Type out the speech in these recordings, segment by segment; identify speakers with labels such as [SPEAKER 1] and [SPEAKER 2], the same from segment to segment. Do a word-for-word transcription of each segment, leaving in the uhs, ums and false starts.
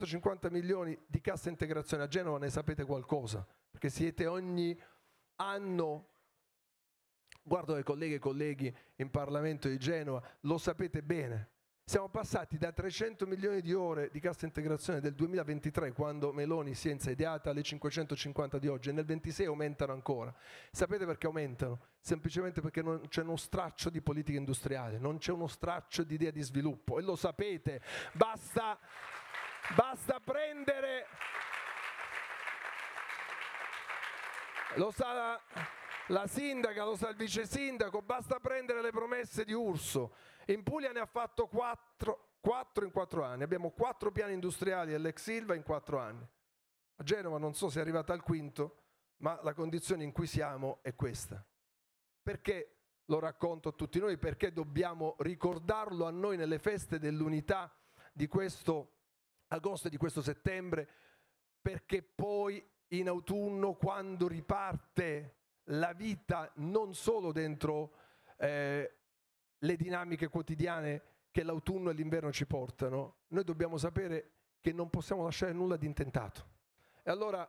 [SPEAKER 1] cinquanta milioni di cassa integrazione a Genova ne sapete qualcosa, perché siete ogni anno, guardo le colleghe e colleghi in Parlamento di Genova, lo sapete bene. Siamo passati da trecento milioni di ore di cassa integrazione del duemilaventitré, quando Meloni si è insediata, alle cinquecentocinquanta di oggi, e nel ventisei aumentano ancora. Sapete perché aumentano? Semplicemente perché non c'è uno straccio di politica industriale, non c'è uno straccio di idea di sviluppo, e lo sapete. Basta, basta prendere... Lo sa la, la sindaca, lo sa il vice sindaco, basta prendere le promesse di Urso. In Puglia ne ha fatto quattro, quattro in quattro anni. Abbiamo quattro piani industriali dell'ex Ilva in quattro anni. A Genova non so se è arrivata al quinto, ma la condizione in cui siamo è questa. Perché lo racconto a tutti noi? Perché dobbiamo ricordarlo a noi nelle feste dell'unità di questo agosto e di questo settembre? Perché poi in autunno, quando riparte la vita non solo dentro eh, le dinamiche quotidiane che l'autunno e l'inverno ci portano, noi dobbiamo sapere che non possiamo lasciare nulla di intentato. E allora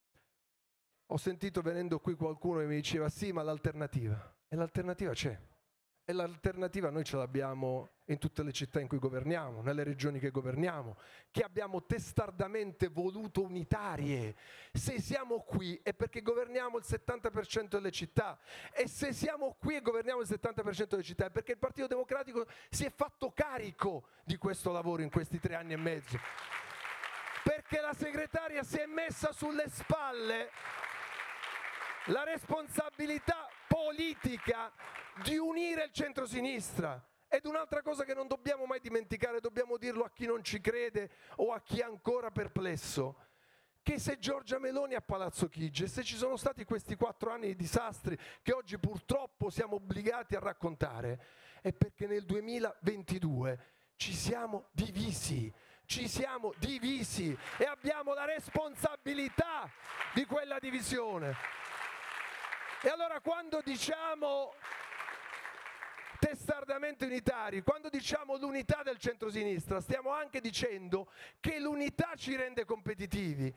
[SPEAKER 1] ho sentito venendo qui qualcuno che mi diceva sì, ma l'alternativa. E l'alternativa c'è. E l'alternativa noi ce l'abbiamo in tutte le città in cui governiamo, nelle regioni che governiamo, che abbiamo testardamente voluto unitarie. Se siamo qui è perché governiamo il settanta per cento delle città, e se siamo qui e governiamo il settanta per cento delle città è perché il Partito Democratico si è fatto carico di questo lavoro in questi tre anni e mezzo. Perché la segretaria si è messa sulle spalle la responsabilità politica di unire il centrosinistra. Ed un'altra cosa che non dobbiamo mai dimenticare, dobbiamo dirlo a chi non ci crede o a chi è ancora perplesso, che se Giorgia Meloni a Palazzo Chigi, e se ci sono stati questi quattro anni di disastri che oggi purtroppo siamo obbligati a raccontare, è perché nel duemilaventidue ci siamo divisi, ci siamo divisi e abbiamo la responsabilità di quella divisione. E allora quando diciamo testardamente unitari, quando diciamo l'unità del centrosinistra, stiamo anche dicendo che l'unità ci rende competitivi,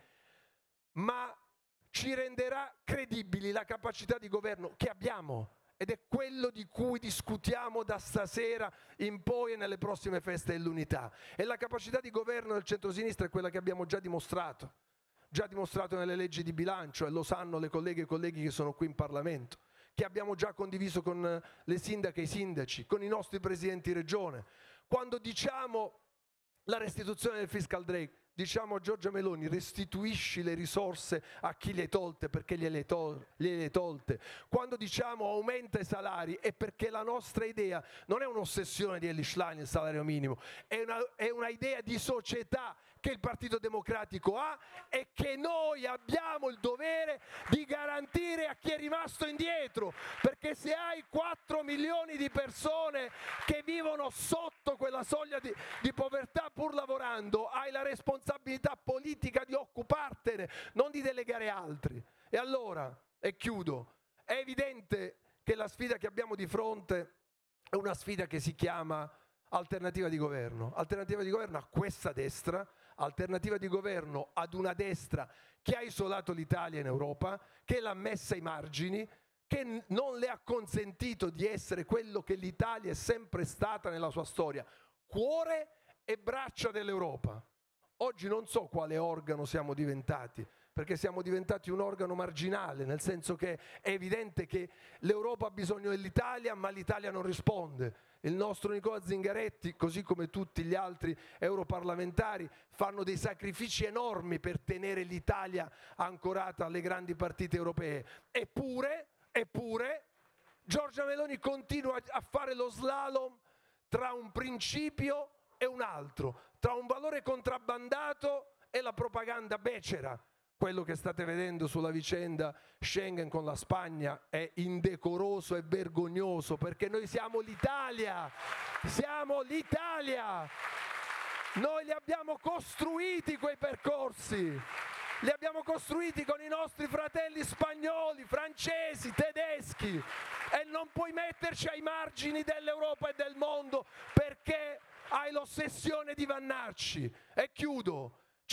[SPEAKER 1] ma ci renderà credibili la capacità di governo che abbiamo, ed è quello di cui discutiamo da stasera in poi e nelle prossime feste dell'unità. E la capacità di governo del centrosinistra è quella che abbiamo già dimostrato. già dimostrato nelle leggi di bilancio, e lo sanno le colleghe e i colleghi che sono qui in Parlamento, che abbiamo già condiviso con le sindache e i sindaci, con i nostri presidenti di regione. Quando diciamo la restituzione del fiscal drake, diciamo a Giorgia Meloni: restituisci le risorse a chi le hai tolte, perché gliele tol- gliele tolte. Quando diciamo aumenta i salari, è perché la nostra idea non è un'ossessione di Elly Schlein, il salario minimo, è una, è una idea di società che il Partito Democratico ha e che noi abbiamo il dovere di garantire a chi è rimasto indietro, perché se hai quattro milioni di persone che vivono sotto quella soglia di, di povertà pur lavorando, hai la responsabilità politica di occupartene, non di delegare altri. E allora, e chiudo, è evidente che la sfida che abbiamo di fronte è una sfida che si chiama alternativa di governo, alternativa di governo a questa destra, alternativa di governo ad una destra che ha isolato l'Italia in Europa, che l'ha messa ai margini, che non le ha consentito di essere quello che l'Italia è sempre stata nella sua storia, cuore e braccia dell'Europa. Oggi non so quale organo siamo diventati, perché siamo diventati un organo marginale, nel senso che è evidente che l'Europa ha bisogno dell'Italia, ma l'Italia non risponde. Il nostro Nicola Zingaretti, così come tutti gli altri europarlamentari, fanno dei sacrifici enormi per tenere l'Italia ancorata alle grandi partite europee. Eppure, eppure, Giorgia Meloni continua a fare lo slalom tra un principio e un altro, tra un valore contrabbandato e la propaganda becera. Quello che state vedendo sulla vicenda Schengen con la Spagna è indecoroso e vergognoso, perché noi siamo l'Italia, siamo l'Italia. Noi li abbiamo costruiti quei percorsi, li abbiamo costruiti con i nostri fratelli spagnoli, francesi, tedeschi, e non puoi metterci ai margini dell'Europa e del mondo perché hai l'ossessione di Vannacci. E chiudo.